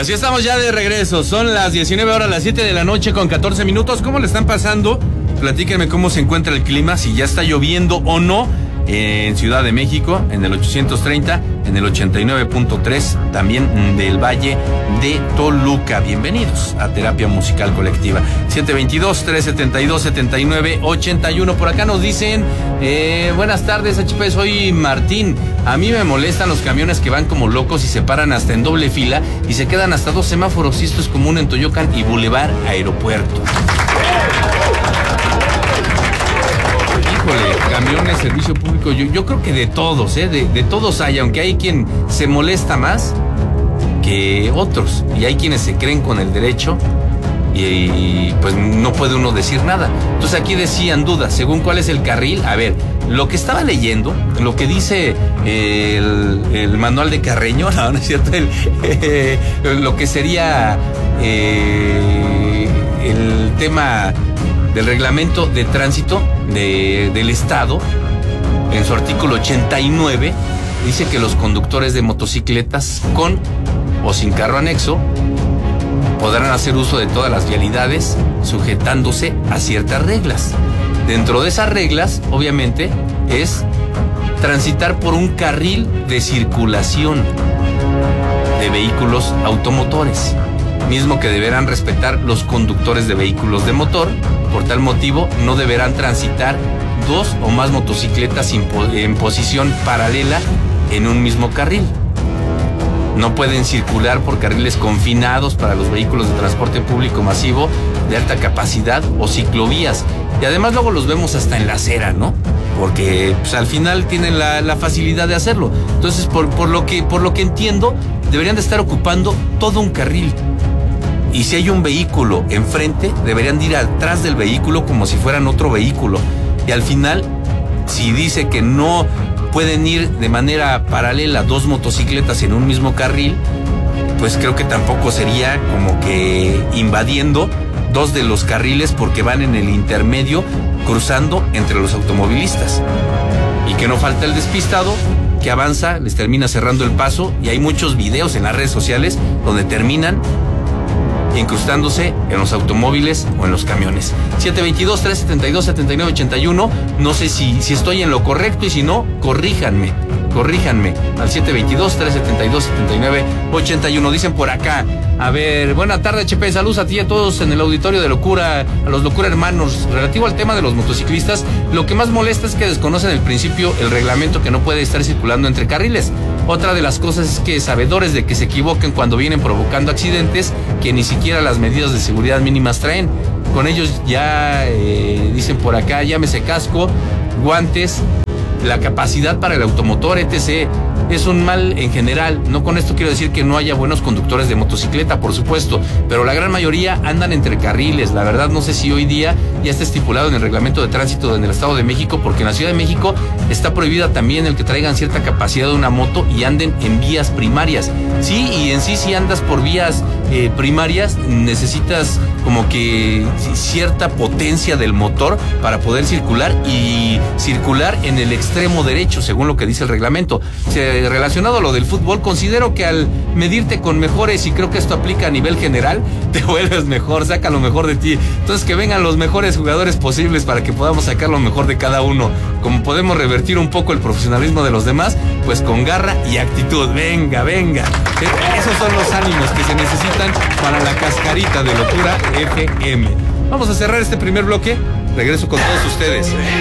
Así estamos ya de regreso. Son las 19 horas, las 7 de la noche con 14 minutos. ¿Cómo le están pasando? Platíquenme cómo se encuentra el clima, si ya está lloviendo o no en Ciudad de México, en el 830, en el 89.3, también del Valle de Toluca. Bienvenidos a Terapia Musical Colectiva. 722-372-7981. Por acá nos dicen, buenas tardes, HP, soy Martín. A mí me molestan los camiones que van como locos y se paran hasta en doble fila y se quedan hasta 2 semáforos. Y esto es común en Toyocan y Boulevard Aeropuerto. Híjole, camiones, servicio público, yo creo que de todos, de todos hay, aunque hay quien se molesta más que otros, y hay quienes se creen con el derecho y pues no puede uno decir nada. Entonces aquí decían dudas, según cuál es el carril. A ver, lo que estaba leyendo, lo que dice el manual de Carreño, no es cierto, lo que sería el tema del reglamento de tránsito del Estado, en su artículo 89, dice que los conductores de motocicletas con o sin carro anexo podrán hacer uso de todas las vialidades sujetándose a ciertas reglas. Dentro de esas reglas, obviamente, es transitar por un carril de circulación de vehículos automotores, mismo que deberán respetar los conductores de vehículos de motor. Por tal motivo, no deberán transitar 2 o más motocicletas en posición paralela en un mismo carril. No pueden circular por carriles confinados para los vehículos de transporte público masivo de alta capacidad o ciclovías. Y además luego los vemos hasta en la acera, ¿no? Porque pues, al final tienen la facilidad de hacerlo. Entonces, por lo que entiendo, deberían de estar ocupando todo un carril. Y si hay un vehículo enfrente, deberían de ir atrás del vehículo como si fueran otro vehículo. Y al final, si dice que no pueden ir de manera paralela 2 motocicletas en un mismo carril, pues creo que tampoco sería como que invadiendo 2 de los carriles porque van en el intermedio cruzando entre los automovilistas. Y que no falta el despistado que avanza, les termina cerrando el paso, y hay muchos videos en las redes sociales donde terminan incrustándose en los automóviles o en los camiones. 722-372-7981. No sé si estoy en lo correcto, y si no, corríjanme al 722-372-7981. Dicen por acá, a ver, buena tarde, HP, saludos a ti y a todos en el auditorio de Locura, a los Locura Hermanos. Relativo al tema de los motociclistas, lo que más molesta es que desconocen el principio, el reglamento, que no puede estar circulando entre carriles. Otra de las cosas es que, sabedores de que se equivoquen cuando vienen provocando accidentes que ni siquiera las medidas de seguridad mínimas traen. Con ellos ya, dicen por acá, llámese casco, guantes, la capacidad para el automotor, etc. Es un mal en general. No con esto quiero decir que no haya buenos conductores de motocicleta, por supuesto, pero la gran mayoría andan entre carriles. La verdad no sé si hoy día ya está estipulado en el reglamento de tránsito en el Estado de México, porque en la Ciudad de México está prohibida también el que traigan cierta capacidad de una moto y anden en vías primarias. Sí, y en sí, si andas por vías primarias, necesitas como que cierta potencia del motor para poder circular, y circular en el extremo derecho, según lo que dice el reglamento. Relacionado a lo del fútbol, considero que al medirte con mejores, y creo que esto aplica a nivel general, te vuelves mejor, saca lo mejor de ti. Entonces, que vengan los mejores jugadores posibles para que podamos sacar lo mejor de cada uno. Como podemos revertir un poco el profesionalismo de los demás, pues con garra y actitud. Venga. Esos son los ánimos que se necesitan para la cascarita de Locura FM. Vamos a cerrar este primer bloque. Regreso con todos ustedes.